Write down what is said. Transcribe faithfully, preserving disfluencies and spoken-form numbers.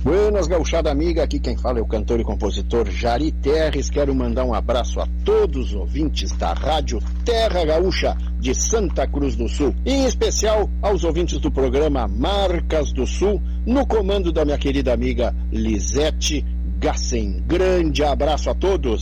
Buenas, gauchada amiga, aqui quem fala é o cantor e compositor Jari Terres. Quero mandar um abraço a todos os ouvintes da Rádio Terra Gaúcha de Santa Cruz do Sul, e em especial aos ouvintes do programa Marcas do Sul, no comando da minha querida amiga Lisete Gassen. Grande abraço a todos.